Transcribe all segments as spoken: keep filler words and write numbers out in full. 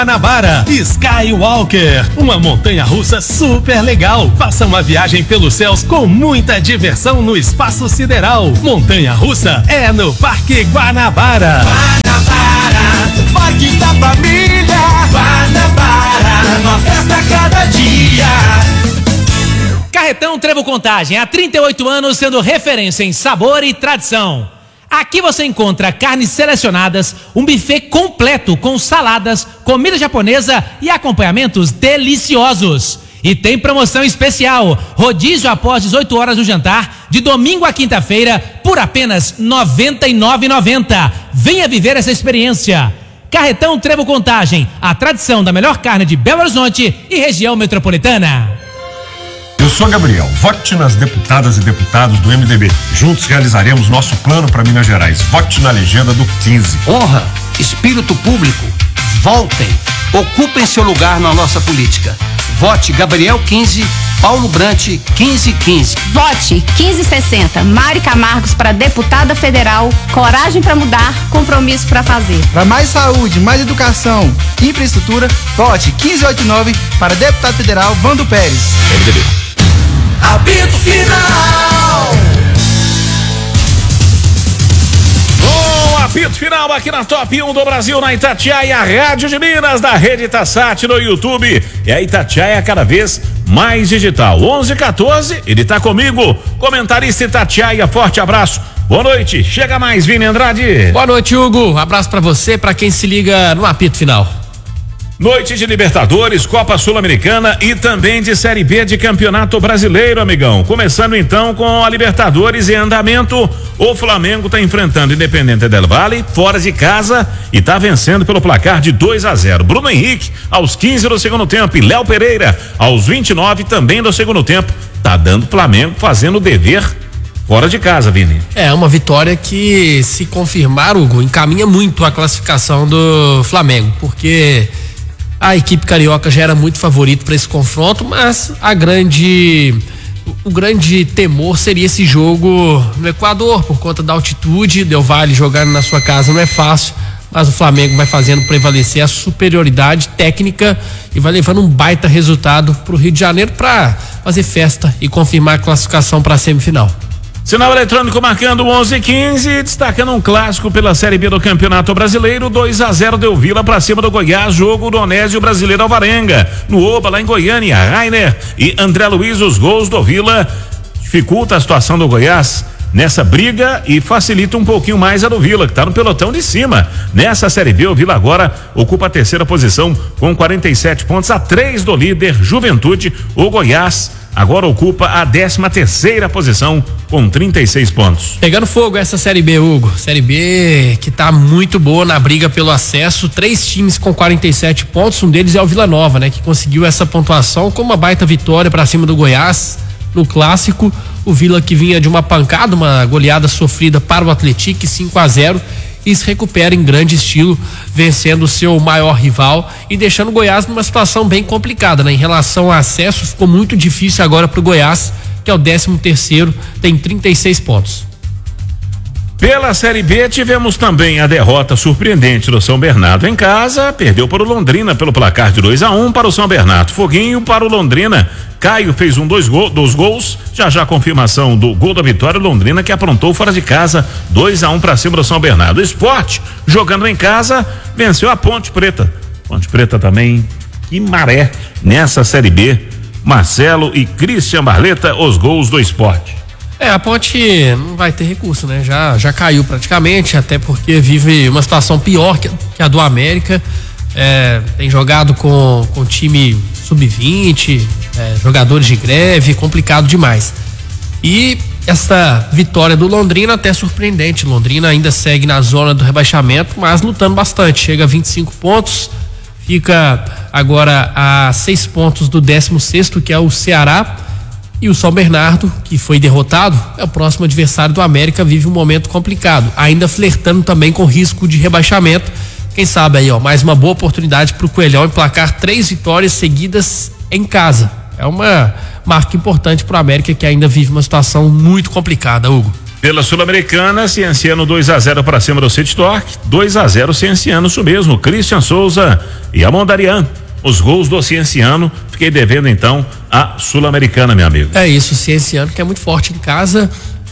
Guanabara, Skywalker, uma montanha-russa super legal. Faça uma viagem pelos céus com muita diversão no espaço sideral. Montanha-russa é no Parque Guanabara. Guanabara, Parque da Família. Guanabara, uma festa a cada dia. Carretão Trevo Contagem, há trinta e oito anos sendo referência em sabor e tradição. Aqui você encontra carnes selecionadas, um buffet completo com saladas, comida japonesa e acompanhamentos deliciosos. E tem promoção especial, rodízio após dezoito horas do jantar, de domingo a quinta-feira, por apenas noventa e nove reais e noventa centavos. Venha viver essa experiência. Carretão Trevo Contagem, a tradição da melhor carne de Belo Horizonte e região metropolitana. Eu sou Gabriel, vote nas deputadas e deputados do M D B. Juntos realizaremos nosso plano para Minas Gerais. Vote na legenda do quinze. Honra, espírito público, voltem, ocupem seu lugar na nossa política. Vote Gabriel quinze, Paulo Brant quinze quinze. Vote quinze sessenta, Mari Camargos para deputada federal, coragem para mudar, compromisso para fazer. Para mais saúde, mais educação, infraestrutura, vote quinze oitenta e nove para deputado federal Vando Pérez. M D B. Apito final. Um apito final aqui na Top um do Brasil, na Itatiaia, Rádio de Minas, da Rede Itassat no YouTube. E a Itatiaia cada vez mais digital. onze quatorze, ele tá comigo, comentarista Itatiaia, forte abraço. Boa noite, chega mais, Vini Andrade. Boa noite, Hugo, abraço pra você, pra quem se liga no apito final. Noite de Libertadores, Copa Sul-Americana e também de Série B de Campeonato Brasileiro, amigão. Começando então com a Libertadores em andamento, o Flamengo está enfrentando Independente del Valle fora de casa e está vencendo pelo placar de dois a zero. Bruno Henrique aos quinze do segundo tempo e Léo Pereira aos vinte e nove também do segundo tempo. Tá dando Flamengo fazendo o dever fora de casa, Vini. É uma vitória que, se confirmar, Hugo, encaminha muito a classificação do Flamengo, porque a equipe carioca já era muito favorito para esse confronto, mas a grande, o grande temor seria esse jogo no Equador, por conta da altitude. Del Valle jogando na sua casa não é fácil, mas o Flamengo vai fazendo prevalecer a superioridade técnica e vai levando um baita resultado para o Rio de Janeiro para fazer festa e confirmar a classificação para a semifinal. Sinal eletrônico marcando onze e quinze, destacando um clássico pela Série B do Campeonato Brasileiro. Dois a zero deu Vila pra cima do Goiás, jogo do Onésio Brasileiro Alvarenga. No Oba, lá em Goiânia, Rainer e André Luiz, os gols do Vila dificulta a situação do Goiás nessa briga e facilita um pouquinho mais a do Vila, que tá no pelotão de cima. Nessa Série B, o Vila agora ocupa a terceira posição com quarenta e sete pontos, a três do líder Juventude. O Goiás agora ocupa a décima terceira posição com trinta e seis pontos. Pegando fogo essa Série B, Hugo. Série B que tá muito boa na briga pelo acesso. Três times com quarenta e sete pontos. Um deles é o Vila Nova, né? Que conseguiu essa pontuação com uma baita vitória para cima do Goiás no clássico. O Vila, que vinha de uma pancada, uma goleada sofrida para o Atlético, cinco a zero. E se recupera em grande estilo, vencendo o seu maior rival e deixando o Goiás numa situação bem complicada, né? Em relação ao acesso, ficou muito difícil agora para o Goiás, que é o décimo terceiro, tem trinta e seis pontos. Pela Série B, tivemos também a derrota surpreendente do São Bernardo em casa, perdeu para o Londrina pelo placar de dois a um para o São Bernardo. Foguinho para o Londrina. Caio fez um dois gol, dos gols, já já a confirmação do gol da vitória. Londrina que aprontou fora de casa, dois a um para cima do São Bernardo. O Sport, jogando em casa, venceu a Ponte Preta. Ponte Preta também, que maré nessa Série B. Marcelo e Christian Barleta, os gols do Sport. É, a Ponte não vai ter recurso, né? Já, já caiu praticamente, até porque vive uma situação pior que, que a do América. É, tem jogado com, com time sub vinte, é, jogadores de greve, complicado demais. E essa vitória do Londrina até surpreendente. Londrina ainda segue na zona do rebaixamento, mas lutando bastante. Chega a vinte e cinco pontos, fica agora a seis pontos do décimo sexto, que é o Ceará. E o São Bernardo, que foi derrotado, é o próximo adversário do América, vive um momento complicado, ainda flertando também com risco de rebaixamento. Quem sabe aí, ó, mais uma boa oportunidade para o Coelhão emplacar três vitórias seguidas em casa. É uma marca importante para o América, que ainda vive uma situação muito complicada, Hugo. Pela Sul-Americana, Cienciano dois a zero para cima do City Torque, dois a zero Cienciano, isso mesmo, Christian Souza e a Mondarian. Os gols do Cienciano, fiquei devendo então a Sul-Americana, meu amigo. É isso, o Cienciano que é muito forte em casa,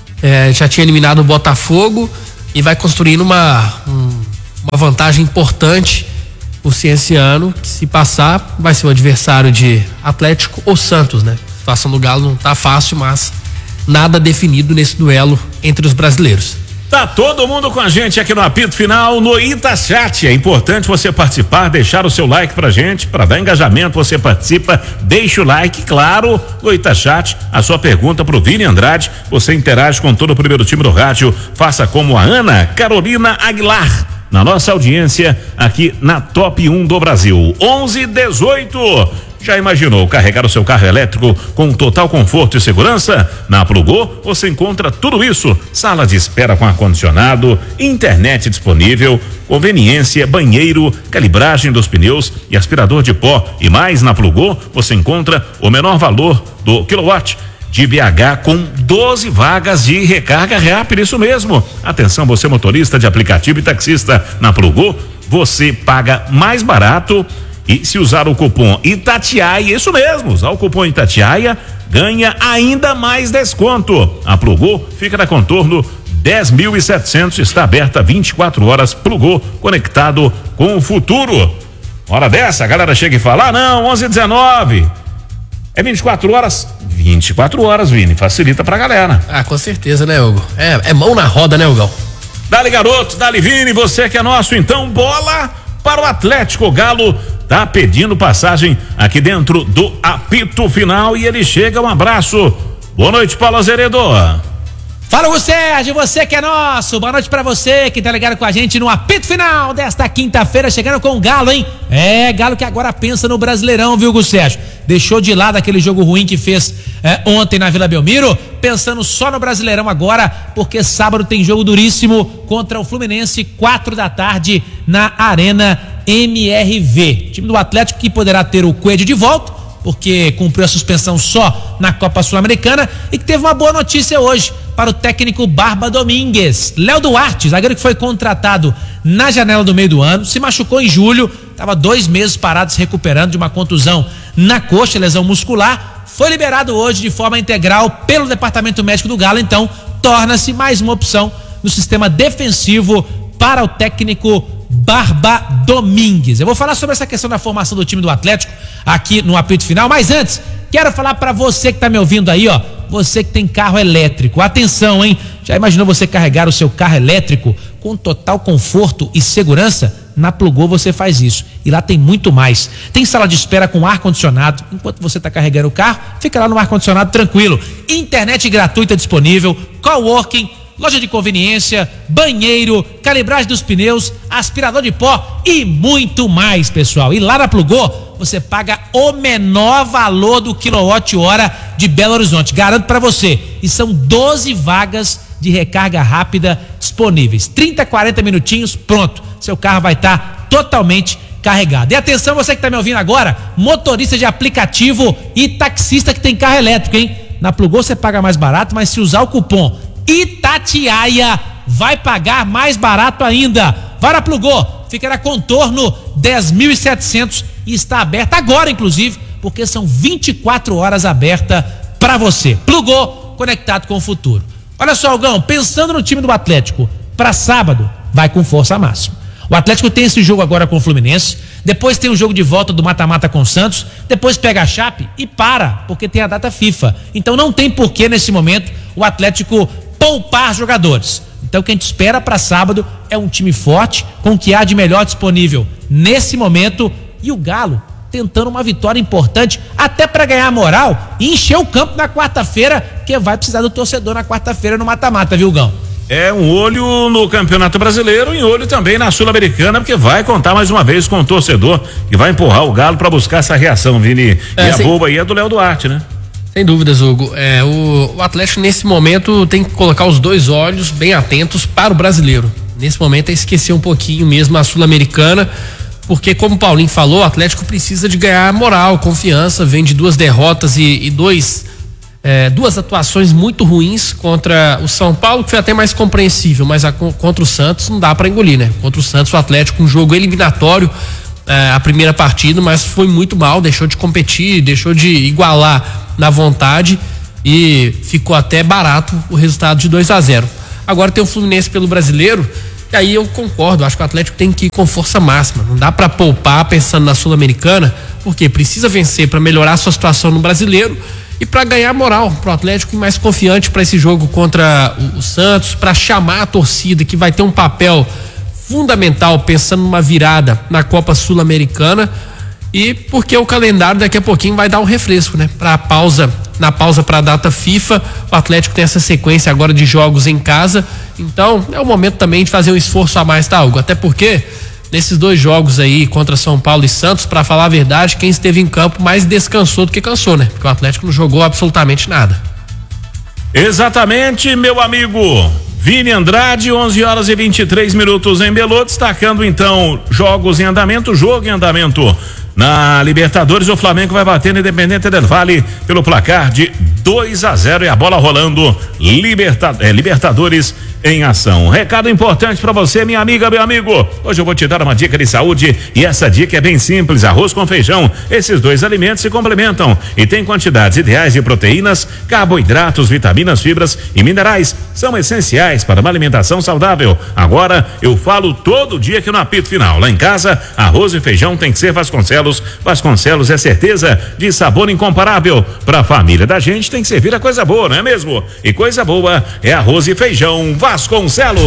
é, já tinha eliminado o Botafogo e vai construindo uma, um, uma vantagem importante. O Cienciano, que se passar, vai ser o adversário de Atlético ou Santos, né? A situação do Galo não tá fácil, mas nada definido nesse duelo entre os brasileiros. Tá todo mundo com a gente aqui no apito final no Itachat. É importante você participar, deixar o seu like pra gente, para dar engajamento. Você participa, deixa o like, claro, no Itachat. A sua pergunta pro Vini Andrade. Você interage com todo o primeiro time do rádio. Faça como a Ana Carolina Aguilar, na nossa audiência aqui na Top um do Brasil. onze dezoito. Já imaginou carregar o seu carro elétrico com total conforto e segurança? Na Plugô você encontra tudo isso: sala de espera com ar-condicionado, internet disponível, conveniência, banheiro, calibragem dos pneus e aspirador de pó. E mais, na Plugô você encontra o menor valor do quilowatt de B H com doze vagas de recarga rápida, isso mesmo. Atenção, você motorista de aplicativo e taxista, na Plugô você paga mais barato. E se usar o cupom Itatiaia, isso mesmo, usar o cupom Itatiaia, ganha ainda mais desconto. A Plugô fica na Contorno dez mil e setecentos, está aberta vinte e quatro horas. Plugô, conectado com o futuro. Hora dessa, a galera chega e fala: ah, não, onze e dezenove. É vinte e quatro horas? vinte e quatro horas, Vini, facilita pra galera. Ah, com certeza, né, Hugo? É, é mão na roda, né, Hugo? Dali, garoto, dali, Vini, você que é nosso, então, bola para o Atlético. O Galo tá pedindo passagem aqui dentro do apito final e ele chega. Um abraço. Boa noite, Paulo Azeredo. Fala, Hugo Sérgio, você que é nosso. Boa noite pra você que tá ligado com a gente no apito final desta quinta-feira, chegando com o Galo, hein? É, Galo que agora pensa no Brasileirão, viu, Hugo Sérgio? Deixou de lado aquele jogo ruim que fez é, ontem na Vila Belmiro, pensando só no Brasileirão agora, porque sábado tem jogo duríssimo contra o Fluminense, quatro da tarde, na Arena M R V. O time do Atlético que poderá ter o Coelho de volta, porque cumpriu a suspensão só na Copa Sul-Americana, e que teve uma boa notícia hoje para o técnico Barba Domingues. Léo Duarte, zagueiro que foi contratado na janela do meio do ano, se machucou em julho, estava dois meses parado se recuperando de uma contusão na coxa, lesão muscular, foi liberado hoje de forma integral pelo departamento médico do Galo, então torna-se mais uma opção no sistema defensivo para o técnico Barba Domingues. Eu vou falar sobre essa questão da formação do time do Atlético aqui no apito final, mas antes, quero falar para você que tá me ouvindo aí, ó, você que tem carro elétrico, atenção, hein? Já imaginou você carregar o seu carro elétrico com total conforto e segurança? Na Plugô você faz isso, e lá tem muito mais. Tem sala de espera com ar-condicionado, enquanto você está carregando o carro, fica lá no ar-condicionado tranquilo. Internet gratuita disponível, coworking, loja de conveniência, banheiro, calibragem dos pneus, aspirador de pó e muito mais, pessoal. E lá na Plugô você paga o menor valor do quilowatt-hora de Belo Horizonte, garanto para você. E são doze vagas de recarga rápida disponíveis. trinta, quarenta minutinhos, pronto. Seu carro vai estar tá totalmente carregado. E atenção, você que está me ouvindo agora, motorista de aplicativo e taxista que tem carro elétrico, hein? Na Plugô você paga mais barato, mas se usar o cupom Itatiaia, vai pagar mais barato ainda. Vai na Plugô, fica na Contorno dez mil e setecentos e está aberta agora, inclusive, porque são vinte e quatro horas aberta para você. Plugô, conectado com o futuro. Olha só, Algão, pensando no time do Atlético, para sábado, vai com força máxima. O Atlético tem esse jogo agora com o Fluminense, depois tem o jogo de volta do mata-mata com o Santos, depois pega a Chape e para, porque tem a data FIFA. Então não tem porquê nesse momento o Atlético poupar jogadores. Então o que a gente espera para sábado é um time forte, com o que há de melhor disponível nesse momento, e o Galo tentando uma vitória importante, até para ganhar moral e encher o campo na quarta-feira, que vai precisar do torcedor na quarta-feira no mata-mata, viu, Gão? É um olho no Campeonato Brasileiro e olho também na Sul-Americana, porque vai contar mais uma vez com o torcedor que vai empurrar o Galo para buscar essa reação, Vini. É, e sem... a boba aí é do Léo Duarte, né? Sem dúvidas, Hugo. É, o, o Atlético nesse momento tem que colocar os dois olhos bem atentos para o brasileiro. Nesse momento é esquecer um pouquinho mesmo a Sul-Americana, porque como o Paulinho falou, o Atlético precisa de ganhar moral, confiança, vem de duas derrotas e, e dois É, duas atuações muito ruins contra o São Paulo, que foi até mais compreensível, mas a, contra o Santos não dá para engolir, né? Contra o Santos, o Atlético, um jogo eliminatório, é, a primeira partida, mas foi muito mal, deixou de competir, deixou de igualar na vontade e ficou até barato o resultado de dois a zero. Agora tem o Fluminense pelo Brasileiro, e aí eu concordo, acho que o Atlético tem que ir com força máxima, não dá para poupar pensando na Sul-Americana, porque precisa vencer para melhorar a sua situação no Brasileiro e para ganhar moral pro Atlético e mais confiante para esse jogo contra o, o Santos, para chamar a torcida que vai ter um papel fundamental pensando numa virada na Copa Sul-Americana, e porque o calendário daqui a pouquinho vai dar um refresco, né? Para a pausa, na pausa para a data FIFA, o Atlético tem essa sequência agora de jogos em casa, então é o momento também de fazer um esforço a mais, tá, Hugo? Até porque nesses dois jogos aí contra São Paulo e Santos, para falar a verdade, quem esteve em campo mais descansou do que cansou, né? Porque o Atlético não jogou absolutamente nada. Exatamente, meu amigo Vini Andrade, onze horas e vinte e três minutos em Belo, destacando então jogos em andamento, jogo em andamento na Libertadores. O Flamengo vai bater no Independente del Valle pelo placar de dois a zero e a bola rolando. Liberta, é, Libertadores em ação. Recado importante para você, minha amiga, meu amigo. Hoje eu vou te dar uma dica de saúde e essa dica é bem simples: arroz com feijão. Esses dois alimentos se complementam e têm quantidades ideais de proteínas, carboidratos, vitaminas, fibras e minerais. São essenciais para uma alimentação saudável. Agora eu falo todo dia que no apito final. Lá em casa, arroz e feijão tem que ser Vasconcelos. Vasconcelos é certeza de sabor incomparável. Para a família da gente tem que servir a coisa boa, não é mesmo? E coisa boa é arroz e feijão Vasconcelos.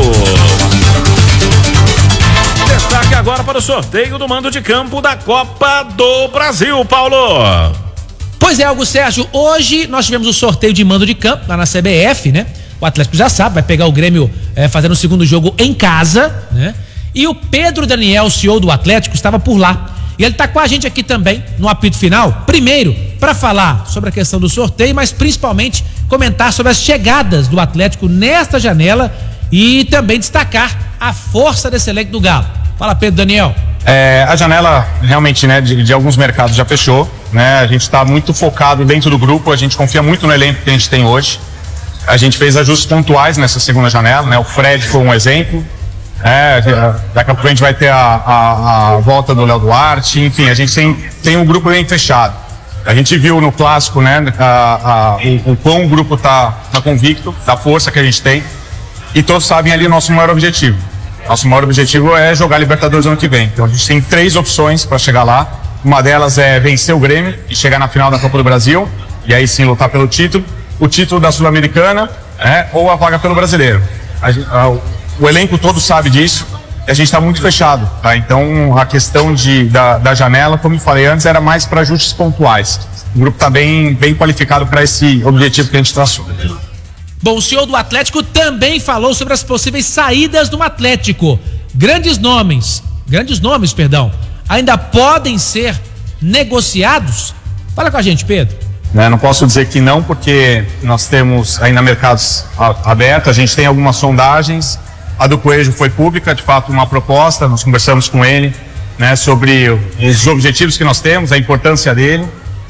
Destaque agora para o sorteio do mando de campo da Copa do Brasil, Paulo. Pois é, Augusto Sérgio, hoje nós tivemos o sorteio de mando de campo lá na C B F, né? O Atlético já sabe, vai pegar o Grêmio é, fazendo o segundo jogo em casa, né? E o Pedro Daniel, C E O do Atlético, estava por lá. E ele está com a gente aqui também no apito final, primeiro para falar sobre a questão do sorteio, mas principalmente comentar sobre as chegadas do Atlético nesta janela e também destacar a força desse elenco do Galo. Fala, Pedro Daniel. É, a janela realmente, né, de, de alguns mercados já fechou, né? A gente está muito focado dentro do grupo, a gente confia muito no elenco que a gente tem hoje. A gente fez ajustes pontuais nessa segunda janela, né? O Fred foi um exemplo. É, daqui a pouco a gente vai ter a, a, a volta do Léo Duarte, enfim, a gente tem, tem um grupo bem fechado. A gente viu no clássico, né, a, a, o, o quão o grupo tá, tá convicto da força que a gente tem, e todos sabem ali o nosso maior objetivo. Nosso maior objetivo é jogar Libertadores ano que vem. Então a gente tem três opções para chegar lá. Uma delas é vencer o Grêmio e chegar na final da Copa do Brasil, e aí sim lutar pelo título, o título da Sul-Americana, né, ou a vaga pelo Brasileiro. A, a, O elenco todo sabe disso, e a gente está muito fechado, tá? Então a questão de, da, da janela, como eu falei antes, era mais para ajustes pontuais. O grupo está bem, bem qualificado para esse objetivo que a gente traçou. Bom, o senhor do Atlético também falou sobre as possíveis saídas do Atlético. Grandes nomes, grandes nomes, perdão, ainda podem ser negociados? Fala com a gente, Pedro. Né, não posso dizer que não, porque nós temos ainda mercados abertos, a gente tem algumas sondagens. A do Coelho foi pública, de fato, uma proposta, nós conversamos com ele, né, sobre os objetivos que nós temos, a importância dele,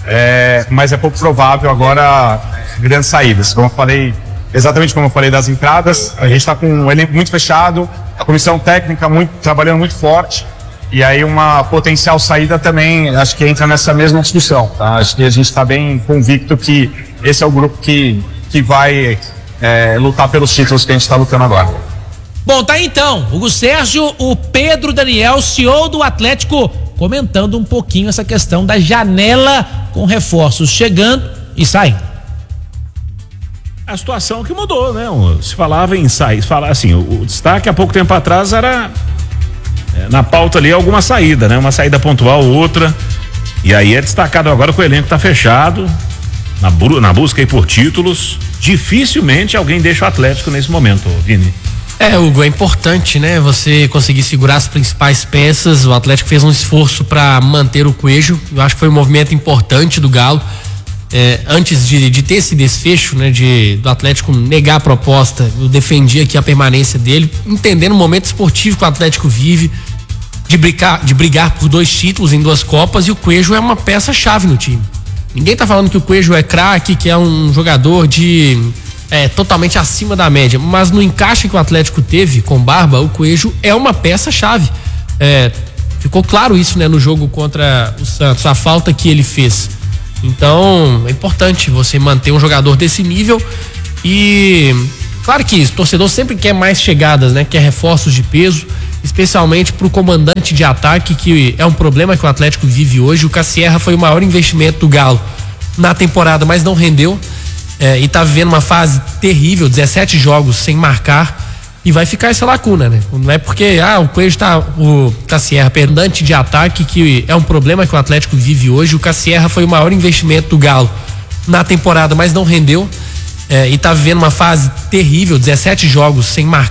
é, mas é pouco provável agora grandes saídas. Como eu falei, exatamente como eu falei das entradas, a gente está com um elenco muito fechado, a comissão técnica muito, trabalhando muito forte, e aí uma potencial saída também, acho que entra nessa mesma discussão, tá? Acho que a gente está bem convicto que esse é o grupo que, que vai é, lutar pelos títulos que a gente está lutando agora. Bom, tá aí então, Hugo Sérgio, o Pedro Daniel, C E O do Atlético, comentando um pouquinho essa questão da janela com reforços chegando e saindo. A situação que mudou, né? Se falava em sair, fala assim, o, o destaque há pouco tempo atrás era é, na pauta ali alguma saída, né? Uma saída pontual, outra, e aí é destacado agora que o elenco tá fechado, na, na busca aí por títulos. Dificilmente alguém deixa o Atlético nesse momento, Vini. É, Hugo, é importante, né? Você conseguir segurar as principais peças. O Atlético fez um esforço para manter o Coelho. Eu acho que foi um movimento importante do Galo. É, antes de, de ter esse desfecho, né? De, do Atlético negar a proposta, eu defendi aqui a permanência dele, entendendo o momento esportivo que o Atlético vive, de brigar, de brigar por dois títulos em duas Copas, e o Coelho é uma peça-chave no time. Ninguém tá falando que o Coelho é craque, que é um jogador de é, totalmente acima da média, mas no encaixe que o Atlético teve com Barba, o Coelho é uma peça-chave. É, ficou claro isso, né, no jogo contra o Santos, a falta que ele fez. Então, é importante você manter um jogador desse nível e claro que isso, o torcedor sempre quer mais chegadas, né, quer reforços de peso, especialmente para o comandante de ataque, que é um problema que o Atlético vive hoje. O Cassierra foi o maior investimento do Galo na temporada, mas não rendeu, é, e tá vivendo uma fase terrível, dezessete jogos sem marcar, e vai ficar essa lacuna, né? Não é porque ah, o Coelho tá, o Cassierra, comandante de ataque, que é um problema que o Atlético vive hoje. O Cassierra foi o maior investimento do Galo na temporada, mas não rendeu, é, e tá vivendo uma fase terrível, dezessete jogos sem marcar.